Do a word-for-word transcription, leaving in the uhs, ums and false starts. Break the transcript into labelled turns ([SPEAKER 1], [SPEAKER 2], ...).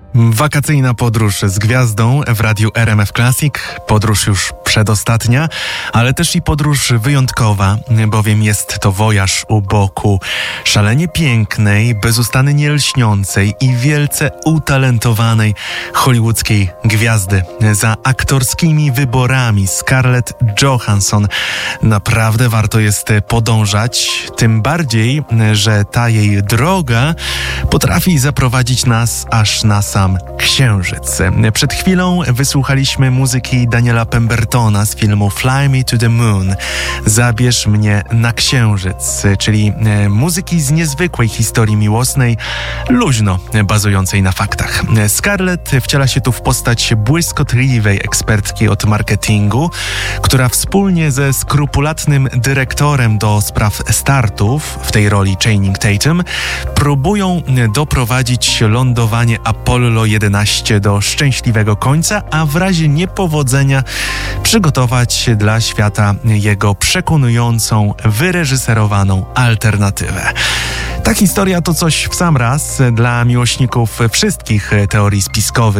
[SPEAKER 1] Wakacyjna podróż z gwiazdą w radiu R M F Classic. Podróż już przedostatnia, ale też i podróż wyjątkowa, bowiem jest to wojaż u boku szalenie pięknej, bezustannie lśniącej i wielce utalentowanej hollywoodzkiej gwiazdy. Za aktorskimi wyborami Scarlett Johansson naprawdę warto jest podążać, tym bardziej, że ta jej droga potrafi zaprowadzić nas aż na sam Księżyc. Przed chwilą wysłuchaliśmy muzyki Daniela Pembertona z filmu Fly Me to the Moon. Zabierz mnie na Księżyc, czyli muzyki z niezwykłej historii miłosnej, luźno bazującej na faktach. Scarlett wciela się tu w postać błyskotliwej ekspertki od marketingu, która wspólnie ze skrupulatnym dyrektorem do spraw startów, w tej roli Channing Tatum, próbują doprowadzić lądowanie Apollo jedenaście do szczęśliwego końca, a w razie niepowodzenia przygotować dla świata jego przekonującą, wyreżyserowaną alternatywę. Ta historia to coś w sam raz dla miłośników wszystkich teorii spiskowych.